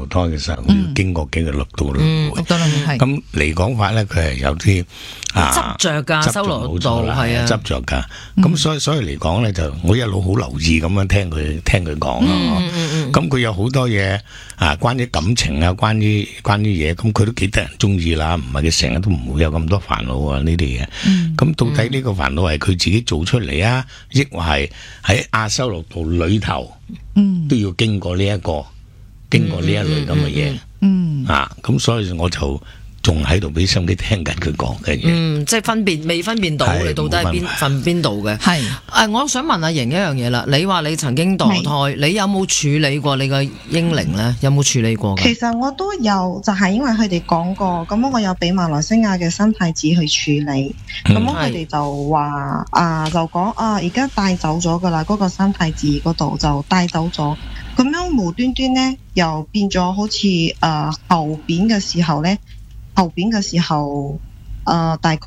樓胎嘅時候，要經過幾個綠道咯。咁嚟講法咧，佢係有啲執着㗎，修羅道係啊， 執着㗎。咁所以嚟講咧，就我一路好留意咁樣聽佢講咯。咁佢有好多嘢關於感情啊，關於嘢，咁佢都幾得人中意啦。唔係佢成日都唔會有咁多煩惱啊呢啲嘢。咁到底呢個煩惱係佢自己做出嚟啊，抑或係喺亞修羅道裏頭都要經過呢一類咁嘅嘢。咁所以我就仲喺度俾心機聽緊佢講嘅嘢。 即係未分辨到你到底係邊度嘅。係我想問阿瑩一樣嘢啦，你話你曾經墮胎，你有冇處理過你個嬰靈咧？有冇處理過㗎？ 其實我都有，就係因為佢哋講過，咁我有俾馬來西亞嘅新太子去處理，咁佢哋就話就講而家帶走咗㗎啦，嗰個新太子嗰度就帶走咗，咁樣無端端咧又變咗好似後邊嘅時候，大概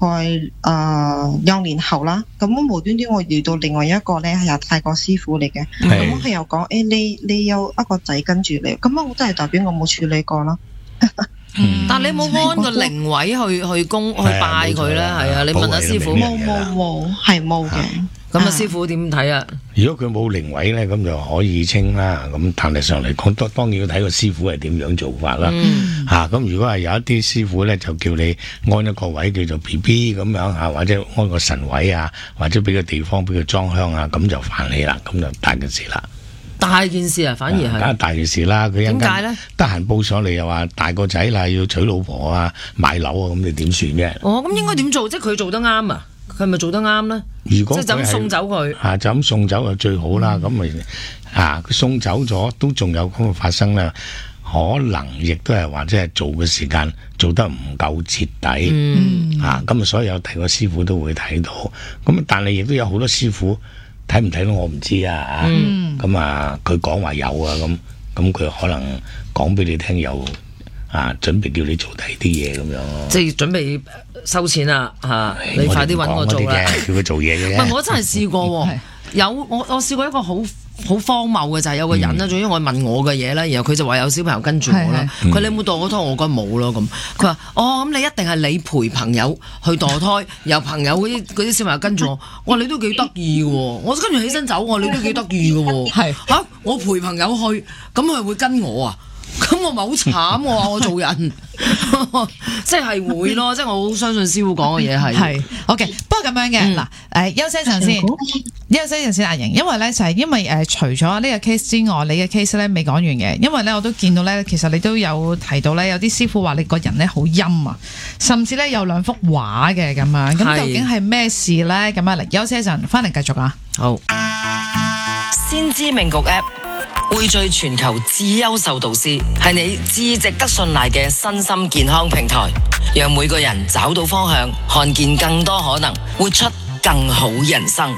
2年後啦，咁無端端我遇到另外一個咧係泰國師傅嚟嘅，咁佢又講你有一個仔跟住你，咁我真係代表我冇處理過啦。 但你冇安個靈位去拜佢咧？係啊，你問下師傅。 冇，係冇嘅。 咁師傅點睇啊？ 如果佢冇靈位咧，咁就可以清啦。咁但係上嚟講，當然要睇個師傅係點樣做法啦。咁如果係有一啲師傅咧，就叫你安一個位叫做 BB 咁樣或者安個神位啊，或者俾個地方俾佢裝香啊，咁就煩你啦，咁就大件事啦。 大件事啊，反而係梗係大件事啦。佢點解咧？得閒報上嚟又話大個仔啦，要娶老婆啊，買樓啊，咁你點算啫？ 咁應該點做？即係佢做得啱啊？佢係咪做得啱咧？ 如果即係就咁送走佢， 就咁送走就最好啦。咁咪佢送走咗都仲有咁嘅發生啦。可能亦都係話即係做嘅時間做得唔夠徹底。咁所以有第個師傅都會睇到。咁但係亦都有好多師傅睇唔睇到我唔知啊。佢講話有啊，咁佢可能講俾你聽有。準備叫你做第二啲嘢咁樣咯， 即係準備收錢啦你快啲揾我做啦， 叫佢做嘢嘅。 唔係我真係試過我試過一個好荒謬嘅就係有個人啦，總之我問我嘅嘢啦，然後佢就話有小朋友跟住我啦，佢你有冇墮過胎？我覺得冇咯咁，佢話咁你一定係你陪朋友去墮胎，有朋友嗰啲小朋友跟住我，我話你都幾得意嘅喎，我跟住起身走，我話你都幾得意嘅喎，我陪朋友去，咁佢會跟我啊？咁我咪好慘，我話我做人，即係會咯，即係我好相信師傅講嘅嘢係。 OK， 不過咁樣嘅嗱，休息一陣先，阿瑩，因為咧就係因為除咗呢個 case 之外，你嘅 case 咧未講完嘅，因為咧我都見到咧，其實你都有提到咧，有啲師傅話你個人咧好陰啊，甚至咧有2幅畫嘅咁樣，咁究竟係咩事咧？咁嚟休息一陣，翻嚟繼續啊。 好， 先知命局 app。匯聚全球至優秀導師，係你至值得信賴嘅身心健康平台，讓每個人找到方向，看見更多可能，活出更好人生。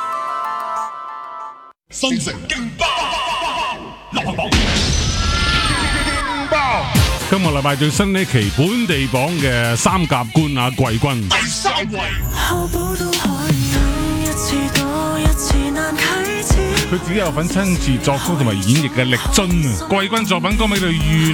新城勁爆流行榜， 今個禮拜最新呢期本地榜嘅3甲冠亞季軍第3位。 佢自己有份親自作曲同埋演繹嘅力臻啊！季軍作品歌名叫《願》。